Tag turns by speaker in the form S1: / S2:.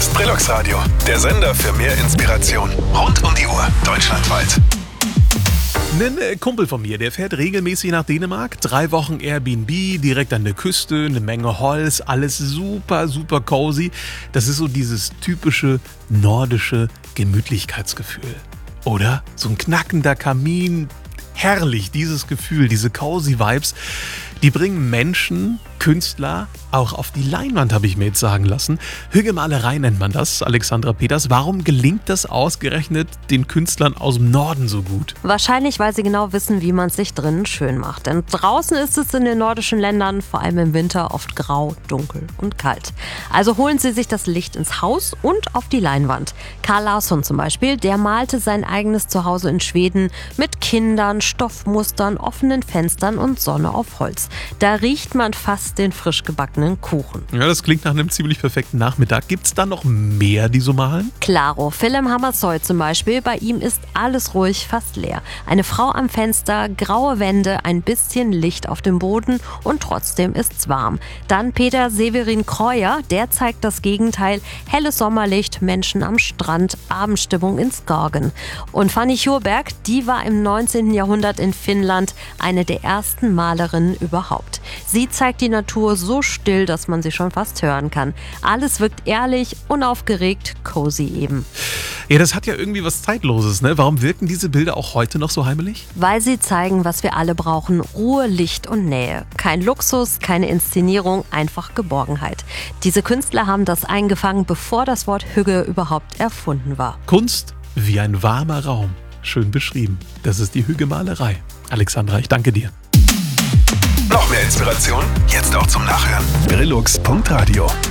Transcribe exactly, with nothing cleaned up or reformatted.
S1: ist Brillux Radio, der Sender für mehr Inspiration. Rund um die Uhr, deutschlandweit.
S2: Ein Kumpel von mir, der fährt regelmäßig nach Dänemark. Drei Wochen Airbnb, direkt an der Küste, eine Menge Holz, alles super, super cozy. Das ist so dieses typische nordische Gemütlichkeitsgefühl. Oder? So ein knackender Kamin. Herrlich, dieses Gefühl, diese cozy Vibes, die bringen Menschen, Künstler auch auf die Leinwand, habe ich mir jetzt sagen lassen. Hügelmalerei nennt man das, Alexandra Peters. Warum gelingt das ausgerechnet den Künstlern aus dem Norden so gut?
S3: Wahrscheinlich, weil sie genau wissen, wie man es sich drinnen schön macht. Denn draußen ist es in den nordischen Ländern, vor allem im Winter, oft grau, dunkel und kalt. Also holen sie sich das Licht ins Haus und auf die Leinwand. Carl Larsson zum Beispiel, der malte sein eigenes Zuhause in Schweden mit Kindern, Stoffmustern, offenen Fenstern und Sonne auf Holz. Da riecht man fast den frisch gebackenen Kuchen.
S2: Ja, das klingt nach einem ziemlich perfekten Nachmittag. Gibt es da noch mehr, die so malen?
S3: Klaro, Philem Hammershøi zum Beispiel, bei ihm ist alles ruhig, fast leer. Eine Frau am Fenster, graue Wände, ein bisschen Licht auf dem Boden und trotzdem ist's warm. Dann Peter Severin Kreuer, der zeigt das Gegenteil. Helles Sommerlicht, Menschen am Strand, Abendstimmung in Skagen. Und Fanny Hjorberg, die war im neunzehnten Jahrhundert in Finnland eine der ersten Malerinnen überhaupt. Sie zeigt die Natur so still, dass man sie schon fast hören kann. Alles wirkt ehrlich, unaufgeregt, cozy eben.
S2: Ja, das hat ja irgendwie was Zeitloses, ne? Warum wirken diese Bilder auch heute noch so heimelig?
S3: Weil sie zeigen, was wir alle brauchen. Ruhe, Licht und Nähe. Kein Luxus, keine Inszenierung, einfach Geborgenheit. Diese Künstler haben das eingefangen, bevor das Wort Hügge überhaupt erfunden war.
S2: Kunst wie ein warmer Raum. Schön beschrieben. Das ist die Hügge-Malerei. Alexandra, ich danke dir.
S1: Noch mehr Inspiration? Jetzt auch zum Nachhören. Brillux Punkt Radio